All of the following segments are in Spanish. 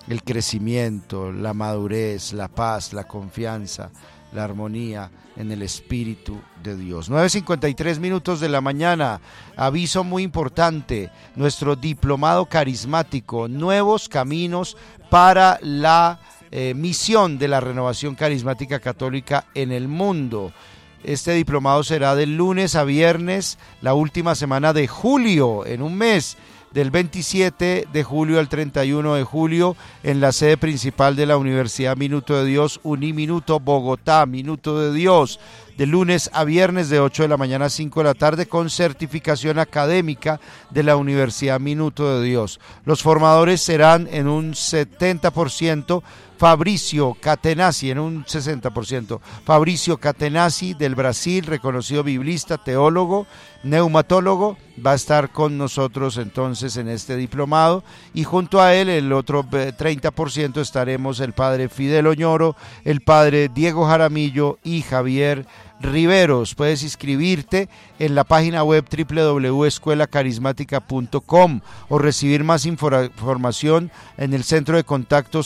el crecimiento, la madurez, la paz, la confianza, la armonía en el Espíritu de Dios. 9:53 de la mañana, aviso muy importante, nuestro diplomado carismático, nuevos caminos para la misión de la renovación carismática católica en el mundo. Este diplomado será del lunes a viernes, la última semana de julio, en un mes, del 27 de julio al 31 de julio, en la sede principal de la Universidad Minuto de Dios, Uniminuto, Bogotá, Minuto de Dios, de lunes a viernes de 8 de la mañana a 5 de la tarde, con certificación académica de la Universidad Minuto de Dios. Los formadores serán en un 70%, Fabricio Catenacci, en un 60%, Fabricio Catenacci del Brasil, reconocido biblista, teólogo, neumatólogo, va a estar con nosotros entonces en este diplomado, y junto a él el otro 30% estaremos el padre Fidel Oñoro, el padre Diego Jaramillo y Javier Riveros. Puedes inscribirte en la página web www.escuelacarismática.com o recibir más información en el centro de contacto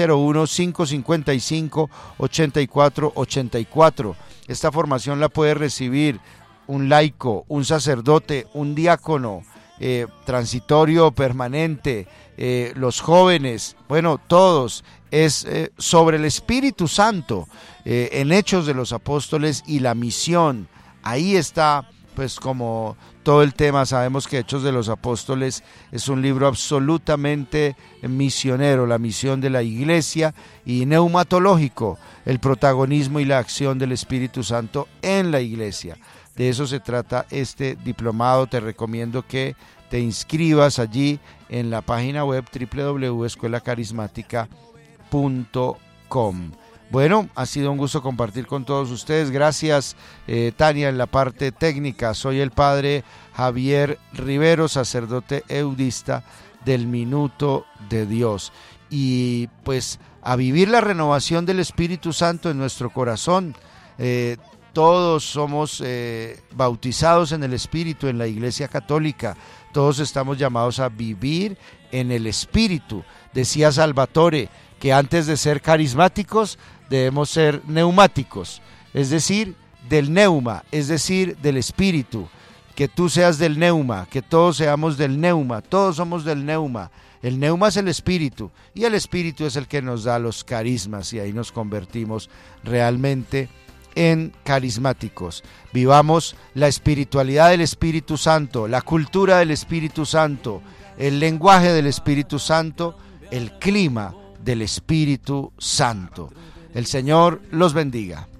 601-555-8484. Esta formación la puede recibir un laico, un sacerdote, un diácono, transitorio, permanente, los jóvenes, bueno, todos. Es sobre el Espíritu Santo, en Hechos de los Apóstoles y la misión. Ahí está, pues, como todo el tema. Sabemos que Hechos de los Apóstoles es un libro absolutamente misionero, la misión de la iglesia, y neumatológico, el protagonismo y la acción del Espíritu Santo en la iglesia. De eso se trata este diplomado. Te recomiendo que te inscribas allí en la página web www.escuelacarismática.com. Bueno, ha sido un gusto compartir con todos ustedes. Gracias, Tania, en la parte técnica. Soy el padre Javier Rivero, sacerdote eudista del Minuto de Dios. Y pues a vivir la renovación del Espíritu Santo en nuestro corazón. Todos somos bautizados en el Espíritu en la Iglesia Católica. Todos estamos llamados a vivir en el Espíritu. Decía Salvatore que antes de ser carismáticos debemos ser neumáticos, es decir, del neuma, es decir, del Espíritu. Que tú seas del neuma, que todos seamos del neuma, todos somos del neuma. El neuma es el Espíritu, y el Espíritu es el que nos da los carismas, y ahí nos convertimos realmente en carismáticos. Vivamos la espiritualidad del Espíritu Santo, la cultura del Espíritu Santo, el lenguaje del Espíritu Santo, el clima del Espíritu Santo. El Señor los bendiga.